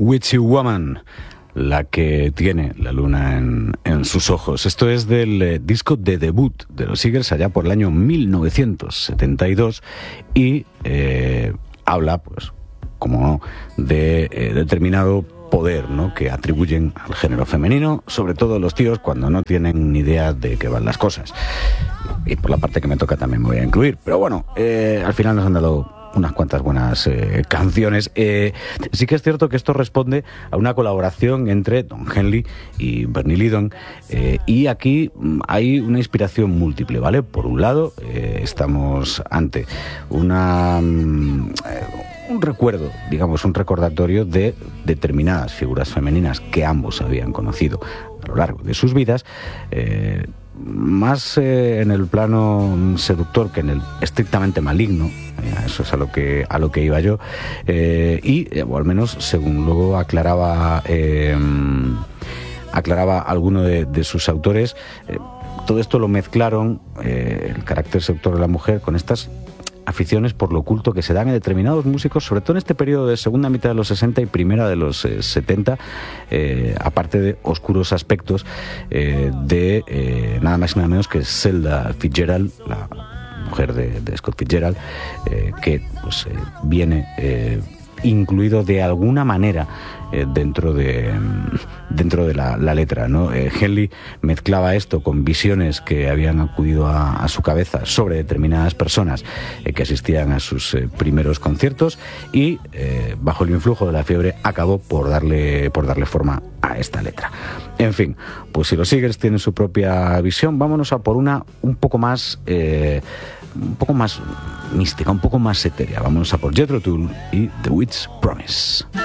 Witchy Woman, la que tiene la luna en sus ojos. Esto es del disco de debut de los Eagles allá por el año 1972 y habla, pues, como no, de determinado poder, ¿no?, que atribuyen al género femenino, sobre todo los tíos cuando no tienen ni idea de qué van las cosas. Y por la parte que me toca también me voy a incluir. Pero bueno, al final nos han dado unas cuantas buenas canciones. Sí que es cierto que esto responde a una colaboración entre Don Henley y Bernie Leadon, y aquí hay una inspiración múltiple, ¿vale? Por un lado, estamos ante un recuerdo, digamos, un recordatorio de determinadas figuras femeninas que ambos habían conocido a lo largo de sus vidas, más en el plano seductor que en el estrictamente maligno. Eso es a lo que iba yo, o al menos según luego aclaraba alguno de sus autores, todo esto lo mezclaron, el carácter seductor de la mujer, con estas aficiones por lo oculto que se dan en determinados músicos, sobre todo en este periodo de segunda mitad de los 60 y primera de los 70, aparte de oscuros aspectos de nada más y nada menos que Zelda Fitzgerald, la mujer de Scott Fitzgerald, que pues, viene incluido de alguna manera dentro de la letra, ¿no? Henley mezclaba esto con visiones que habían acudido a su cabeza sobre determinadas personas que asistían a sus primeros conciertos y bajo el influjo de la fiebre acabó por darle forma a esta letra. En fin, pues si los Eagles tienen su propia visión, vámonos a por una un poco más mística, un poco más etérea. Vámonos a por Jethro Tull y The Witch's Promise.